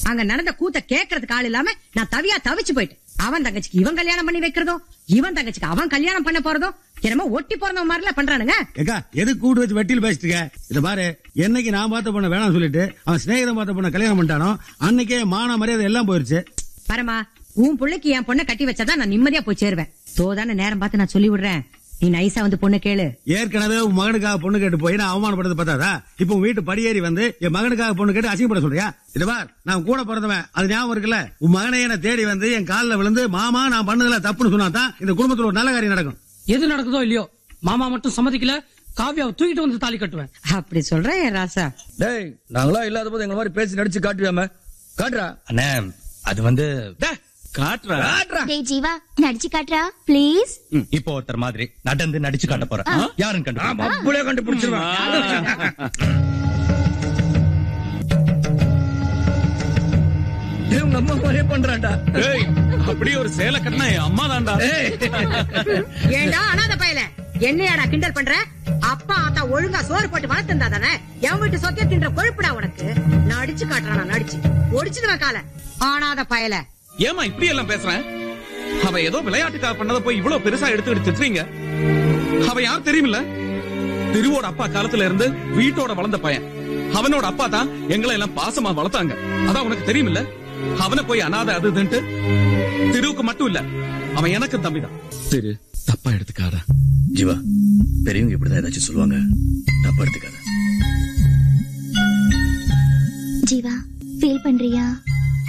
அங்க நடந்த கூத்த கேக்குறதுக்கு ஆள் இல்லாம நான் தவிச்சு போயிட்டு அவன் தங்கச்சிக்கு இவன் கல்யாணம் பண்ணி வைக்கிறதும் இவன் தங்கச்சிக்கு அவன் கல்யாணம் பண்ண போறதும் என்னமோ ஒட்டி பிறந்த மாதிரி எல்லாம் பண்றானுங்க. எது கூட்டு வச்சு வெட்டியில் பேசிட்டு இருக்க? இத பாரு, என்னைக்கு நான் பார்த்த பொண்ண வேணாம் சொல்லிட்டு அவன் சிநேகிதம் பார்த்த பொண்ண கல்யாணம் பண்ணிட்டானோ அன்னைக்கே மான மரியாதை எல்லாம் போயிருச்சு. பரமா, உன் பிள்ளைக்கு என் பொண்ணை கட்டி வச்சாதான் நான் நிம்மதியா போய் சேருவேன். தோதான நேரம் பார்த்து நான் சொல்லி விடுறேன், நீ நைசா வந்து பொண்ணு கேளு. ஏற்கனவே உன் மகனுக்காக பொண்ணு கேட்டு போய் நான் அவமானப்படுறது பார்த்தாதா? இப்ப உன் வீட்டு படியேறி வந்து என் மகனுக்காக பொண்ணு கேட்டு அசிங்கப்பட சொல்றியா? இது பார், நான் கூட பிறந்தவன், அது ஞாபகம் இருக்குல்ல? உன் மகனை என்ன தேடி வந்து என் காலில் விழுந்து மாமா நான் பண்ணதுல தப்புன்னு சொன்னாதான் இந்த குடும்பத்துல ஒரு நல்ல காரியம் நடக்கும். எது நடக்குதோ இல்லையோ, மாமா மட்டும் சம்மதிக்கல, காவியாவை தூக்கிட்டு வந்து தாலி கட்டுவேன். அப்படி சொல்றேன் என் ராசா. டேய், நாங்களா இல்லாத போது எங்க மாதிரி பேசி நடிச்சு காட்டுவியாம? காட்டுறா அண்ணே, அது வந்து காட்டுறா. டேய் ஜீவா, நடிச்சு காட்டுறா ப்ளீஸ். இப்போ ஒருத்தர் மாதிரி நடந்து நடிச்சு காட்ட போறேன். யாருன்னு கண்டுபிடிப்பா? அப்படியே கண்டுபிடிச்சிருவேன். உங்க அம்மா மாதிரியே பண்றான்டா. அப்படியே ஒரு சேலை கட்டினா என் அம்மா தான்டா. ஏண்டா அனாதை பயல, என்னையாடா கிண்டல் பண்ற? அப்பா ஆத்தா ஒழுங்கா சோறு போட்டு வளர்த்திருந்தா தானே என் வீட்டு சொத்திய தின்ற கொழுப்புடா உனக்கு. நான் அடிச்சு காட்டுறான், நடிச்சு ஒடிச்சுடுவேன் கால. ஆனாத பயல. ஏமா இப்படி எல்லாம் பேசுறேன்? அவ ஏதோ விளையாட்டுக்காக பண்ணத போய் இவ்வளவு பெருசா எடுத்துக்கிட்டு திட்டுறீங்க. அவ யார் தெரியுமில்ல? திருவோட அப்பா காலத்துல இருந்து வீட்டோட வளர்ந்த பையன். அவனோட அப்பா தான் எங்களை எல்லாம் பாசமா வளர்த்தாங்க. அதான் உனக்கு தெரியுமில்ல? அவனை போய் அனாதை அது இதுன்ட்டு. திருவுக்கு மட்டும் இல்ல, அவன் எனக்கு தம்பிதான். திரு, தப்பா எடுத்துக்காத. ஜீவா, பெரியவங்க இப்படிதான் ஏதாச்சும் சொல்லுவாங்க, தப்பா எடுத்துக்காத. ஜீவா, ஃபீல் பண்றியா?